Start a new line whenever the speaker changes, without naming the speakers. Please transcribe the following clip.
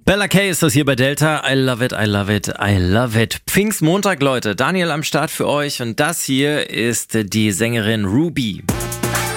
Bella Kay ist das hier bei Delta. I love it, I love it, I love it. Pfingstmontag, Leute. Daniel am Start für euch und das hier ist die Sängerin Ruby.